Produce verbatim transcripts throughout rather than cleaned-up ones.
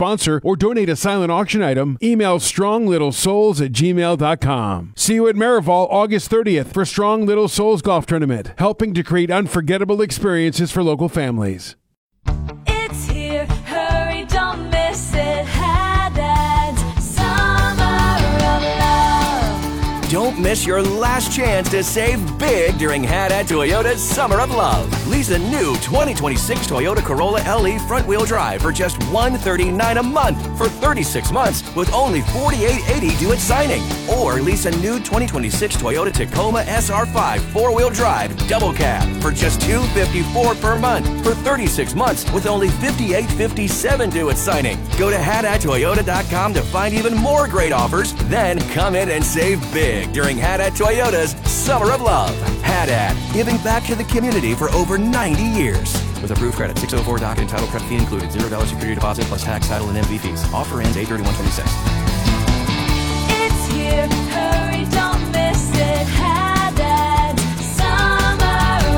sponsor, or donate a silent auction item, email strong little souls at gmail dot com. See you at Marival August thirtieth for Strong Little Souls Golf Tournament, helping to create unforgettable experiences for local families. It's here, hurry, don't miss it. Haddad's Summer of Love. Don't miss your last chance to save big during Haddad Toyota's Summer of Love. Lease a new twenty twenty-six Toyota Corolla L E front-wheel drive for just one hundred thirty-nine dollars a month for thirty-six months with only forty-eight eighty due at signing. Or lease a new twenty twenty-six Toyota Tacoma S R five four-wheel drive double cab for just two hundred fifty-four dollars per month for thirty-six months with only fifty-eight fifty-seven due at signing. Go to Haddad Toyota dot com to find even more great offers. Then come in and save big during Haddad Toyota's Summer of Love. Haddad, giving back to the community for over ninety years. With approved credit, six oh four doc and title prep fee included. zero dollars security deposit plus tax, title, and M V fees. Offer ends eight thirty-one twenty-six. It's here, hurry, don't miss it. Haddad's Summer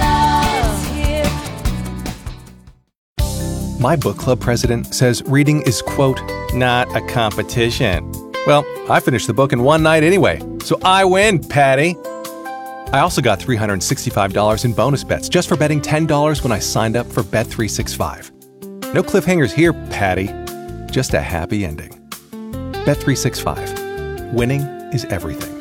of Love. It's here. My book club president says reading is, quote, not a competition. Well, I finished the book in one night anyway, so I win, Patty. I also got three hundred sixty-five dollars in bonus bets just for betting ten dollars when I signed up for Bet three sixty-five. No cliffhangers here, Patty. Just a happy ending. Bet three sixty-five. Winning is everything.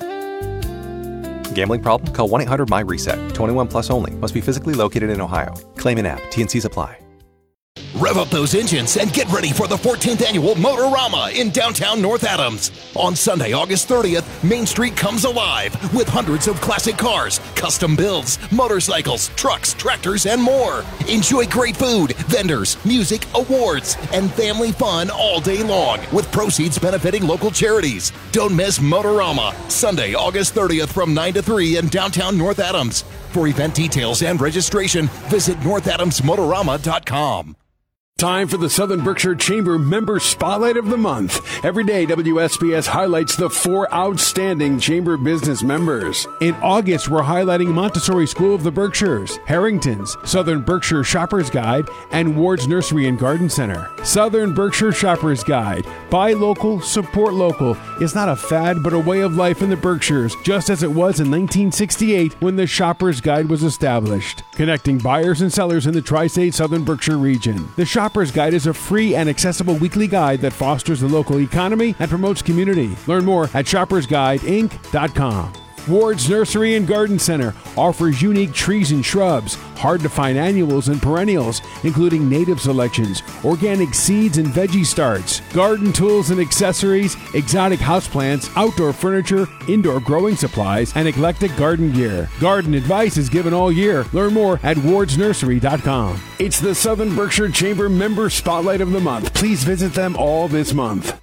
Gambling problem? Call one eight hundred M Y reset. twenty-one plus only. Must be physically located in Ohio. Claim in app. T N Cs apply. Rev up those engines and get ready for the fourteenth Annual Motorama in downtown North Adams. On Sunday, August thirtieth, Main Street comes alive with hundreds of classic cars, custom builds, motorcycles, trucks, tractors, and more. Enjoy great food, vendors, music, awards, and family fun all day long with proceeds benefiting local charities. Don't miss Motorama, Sunday, August thirtieth from nine to three in downtown North Adams. For event details and registration, visit north adams motorama dot com. Time for the Southern Berkshire Chamber Member Spotlight of the Month. Every day, W S B S highlights the four outstanding Chamber business members. In August, we're highlighting Montessori School of the Berkshires, Harrington's, Southern Berkshire Shoppers Guide, and Ward's Nursery and Garden Center. Southern Berkshire Shoppers Guide. Buy local, support local. It's not a fad, but a way of life in the Berkshires, just as it was in nineteen sixty-eight when the Shoppers Guide was established. Connecting buyers and sellers in the Tri-State Southern Berkshire region. The Shoppers Guide is a free and accessible weekly guide that fosters the local economy and promotes community. Learn more at shoppers guide inc dot com. Ward's Nursery and Garden Center offers unique trees and shrubs, hard-to-find annuals and perennials, including native selections, organic seeds and veggie starts, garden tools and accessories, exotic houseplants, outdoor furniture, indoor growing supplies, and eclectic garden gear. Garden advice is given all year. Learn more at wards nursery dot com. It's the Southern Berkshire Chamber Member Spotlight of the Month. Please visit them all this month.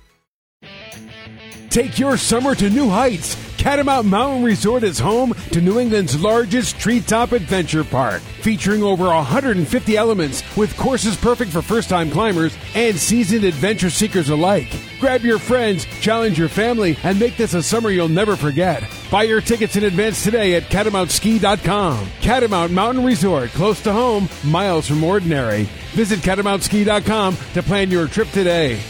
Take your summer to new heights. Catamount Mountain Resort is home to New England's largest treetop adventure park, featuring over one hundred fifty elements with courses perfect for first-time climbers and seasoned adventure seekers alike. Grab your friends, challenge your family, and make this a summer you'll never forget. Buy your tickets in advance today at catamount ski dot com. Catamount Mountain Resort, close to home, miles from ordinary. Visit catamount ski dot com to plan your trip today.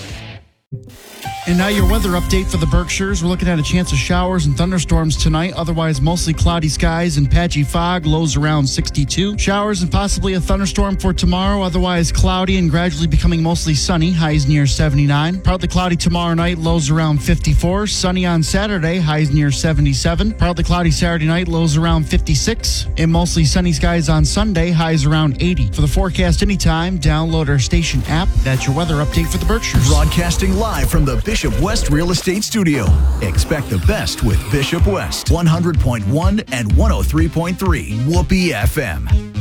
And now your weather update for the Berkshires. We're looking at a chance of showers and thunderstorms tonight. Otherwise, mostly cloudy skies and patchy fog. Lows around sixty-two. Showers and possibly a thunderstorm for tomorrow. Otherwise, cloudy and gradually becoming mostly sunny. Highs near seventy-nine. Partly cloudy tomorrow night. Lows around fifty-four. Sunny on Saturday. Highs near seventy-seven. Partly cloudy Saturday night. Lows around fifty-six. And mostly sunny skies on Sunday. Highs around eighty. For the forecast anytime, download our station app. That's your weather update for the Berkshires. Broadcasting live from the Bishop West Real Estate Studio. Expect the best with Bishop West. one hundred point one and one oh three point three Whoopee F M.